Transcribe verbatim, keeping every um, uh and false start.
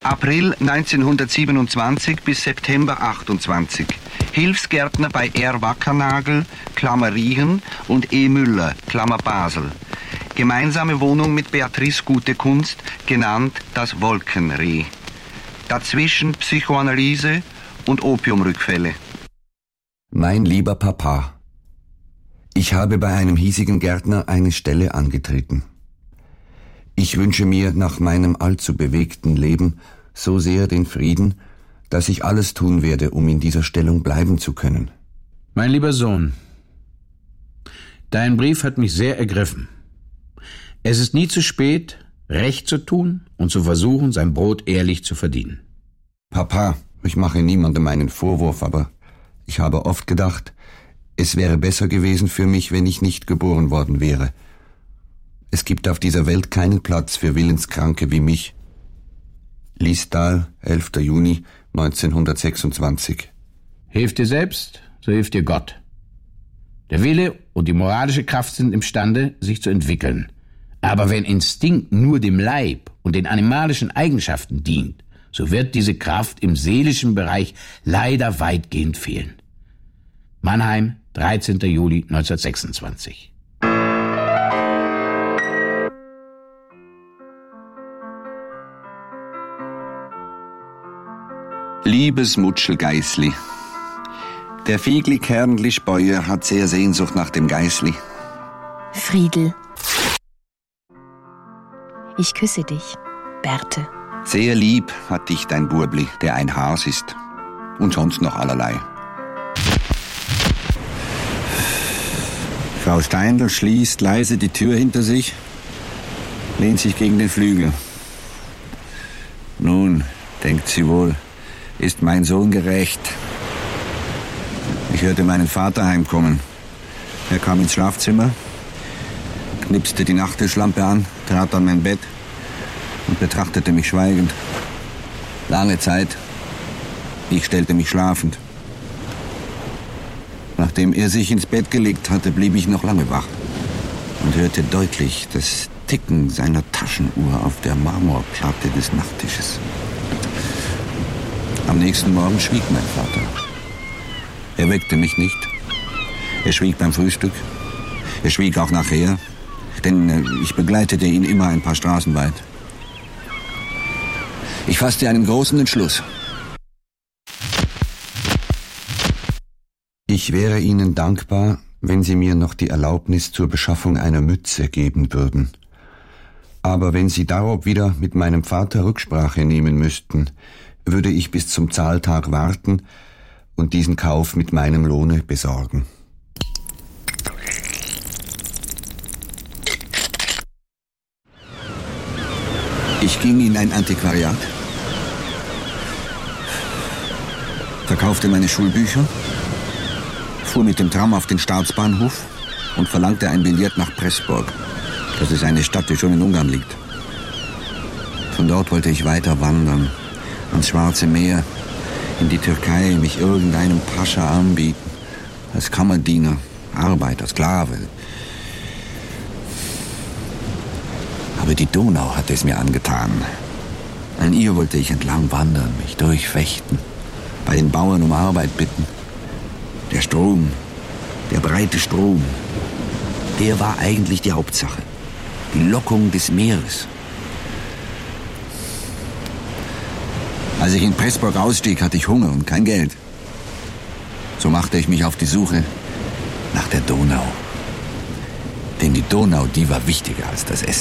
April neunzehnhundertsiebenundzwanzig bis September achtundzwanzig. Hilfsgärtner bei R. Wackernagel, Klammer Riehen, und E. Müller, Klammer Basel. Gemeinsame Wohnung mit Beatrice Gute-Kunst, genannt das Wolkenreh. Dazwischen Psychoanalyse und Opiumrückfälle. Mein lieber Papa, ich habe bei einem hiesigen Gärtner eine Stelle angetreten. Ich wünsche mir nach meinem allzu bewegten Leben so sehr den Frieden, dass ich alles tun werde, um in dieser Stellung bleiben zu können. Mein lieber Sohn, dein Brief hat mich sehr ergriffen. Es ist nie zu spät, Recht zu tun und zu versuchen, sein Brot ehrlich zu verdienen. Papa, ich mache niemandem einen Vorwurf, aber ich habe oft gedacht, es wäre besser gewesen für mich, wenn ich nicht geboren worden wäre. Es gibt auf dieser Welt keinen Platz für Willenskranke wie mich. Liestal, elfter Juni neunzehnhundertsechsundzwanzig. Hilf dir selbst, so hilft dir Gott. Der Wille und die moralische Kraft sind imstande, sich zu entwickeln. Aber wenn Instinkt nur dem Leib und den animalischen Eigenschaften dient, so wird diese Kraft im seelischen Bereich leider weitgehend fehlen. Mannheim, dreizehnter Juli neunzehnhundertsechsundzwanzig. Liebes Mutschelgeißli, der Fiegli Kernli Speuer hat sehr Sehnsucht nach dem Geißli. Friedel. Ich küsse dich, Berthe. Sehr lieb hat dich dein Burbli, der ein Has ist. Und sonst noch allerlei. Frau Steindl schließt leise die Tür hinter sich, lehnt sich gegen den Flügel. Nun, denkt sie wohl, ist mein Sohn gerecht. Ich hörte meinen Vater heimkommen. Er kam ins Schlafzimmer, knipste die Nachttischlampe an, trat an mein Bett und betrachtete mich schweigend. Lange Zeit. Ich stellte mich schlafend. Nachdem er sich ins Bett gelegt hatte, blieb ich noch lange wach und hörte deutlich das Ticken seiner Taschenuhr auf der Marmorplatte des Nachttisches. Am nächsten Morgen schwieg mein Vater. Er weckte mich nicht. Er schwieg beim Frühstück. Er schwieg auch nachher, denn ich begleitete ihn immer ein paar Straßen weit. Ich fasste einen großen Entschluss. Ich wäre Ihnen dankbar, wenn Sie mir noch die Erlaubnis zur Beschaffung einer Mütze geben würden. Aber wenn Sie darob wieder mit meinem Vater Rücksprache nehmen müssten, würde ich bis zum Zahltag warten und diesen Kauf mit meinem Lohne besorgen. Ich ging in ein Antiquariat, verkaufte meine Schulbücher, fuhr mit dem Tram auf den Staatsbahnhof und verlangte ein Billett nach Pressburg. Das ist eine Stadt, die schon in Ungarn liegt. Von dort wollte ich weiter wandern, ans Schwarze Meer, in die Türkei, mich irgendeinem Pascha anbieten, als Kammerdiener, Arbeiter, Sklave. Aber die Donau hatte es mir angetan. An ihr wollte ich entlang wandern, mich durchfechten, bei den Bauern um Arbeit bitten. Der Strom, der breite Strom, der war eigentlich die Hauptsache. Die Lockung des Meeres. Als ich in Pressburg ausstieg, hatte ich Hunger und kein Geld. So machte ich mich auf die Suche nach der Donau. Denn die Donau, die war wichtiger als das Essen.